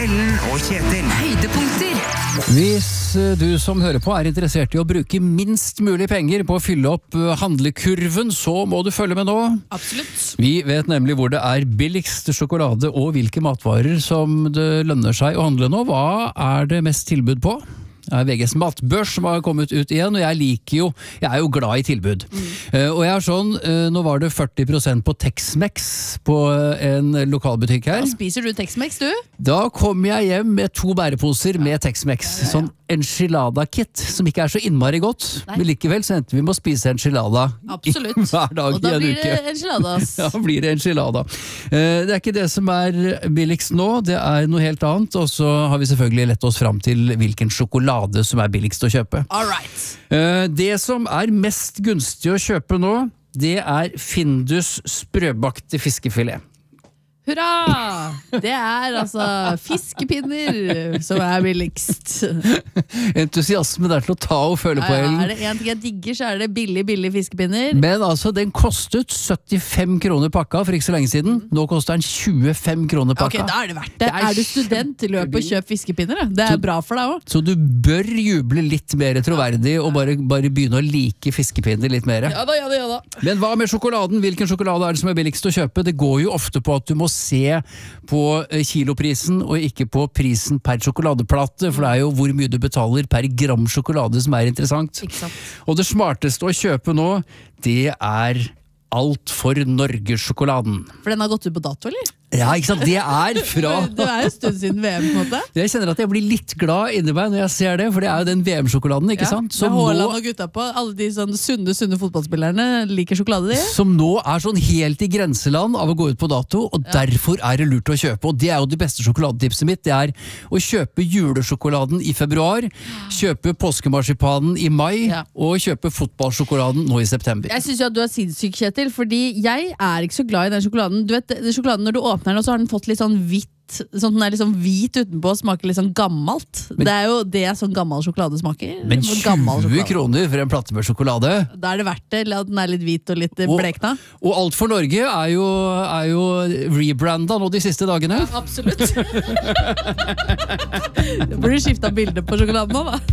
Ellen og Kjetil. Høydepunkter. Hvis du som hører på er interessert i å bruke minst mulig penger på å fylle opp handlekurven, så må du følge med nå. Absolutt. Vi vet nemlig hvor det er billigst sjokolade og hvilke matvarer som det lønner seg å handle nå. Hva er det mest tilbud på? Det er VGs matbørs som har kommet ut igjen, og jeg er jo glad i tilbud. Og jeg er nå var det 40% på Tex-Mex på en lokalbutikk her. Da spiser du Tex-Mex, du? Da kom jeg hjem med 2 bæreposer med Tex-Mex, sånn enchilada-kit, som ikke er så innmari godt, men likevel så endte vi med å spise enchilada hver dag og da i en blir uke. det enchiladas. Ja, blir det enchilada. Det er ikke det som er billigst nå, det er noe helt annet, og så har vi selvfølgelig lett oss fram til hvilken sjokolade som er billigst å kjøpe. Alright. Det som er mest gunstig å kjøpe nå, det er Findus sprøbakte fiskefilet. Hurra! Det er altså fiskepinner som er billigst. Entusiasmen er til å ta og føle på, Ellen. Er det en ting jeg digger, så er det billig fiskepinner. Men altså, den kostet 75 kroner pakka for ikke så lenge siden. Nå koster den 25 kroner pakka. Ok, da er det verdt det. Er du student, løp og kjøp fiskepinner. Det er bra for deg også. Så du bør juble litt mer troverdig og bare begynne å like fiskepinner litt mer. Ja da. Men hva med sjokoladen? Hvilken sjokolade er det som er billigst å kjøpe? Det går jo ofte på at du må se på kiloprisen og ikke på prisen per sjokoladeplate, for det er jo hvor mye du betaler per gram sjokolade som er interessant. Og det smarteste å kjøpe nå, det er Alt for Norge-sjokoladen. For den har gått ut på dato, eller? Ja, ikke sant? Det er fra... Det er en stund siden VM, på en måte. Jeg kjenner at jeg blir litt glad inni meg når jeg ser det, for det er jo den VM-sjokoladen, ikke sant? Med Haaland og gutta på. Alle de sånn sunne fotballspillerne liker sjokolade, de. Som nå er sånn helt i grenseland av å gå ut på dato, og derfor er det lurt å kjøpe. Og det er jo det beste sjokoladetipset mitt, det er å kjøpe julesjokoladen i februar, kjøpe påskemarsipanen i mai, og kjøpe fotballsjokoladen nå i september. Jeg synes jo at du er sinnssyk, Kjetil, fordi jeg er ikke så glad i den sjokoladen. Du vet, den sjokoladen når du åpner den, og så har den fått litt sånn hvitt, sånn den er litt sånn hvit utenpå og smaker litt sånn gammelt. Det er jo det sånn gammel sjokolade smaker. Men 20 kroner for en platte med sjokolade? Da er det verdt det, at den er litt hvit og litt blekna. Og Alt for Norge er jo rebrandet nå de siste dagene. Ja, absolutt. Det burde skiftet bilde på sjokoladen nå, da.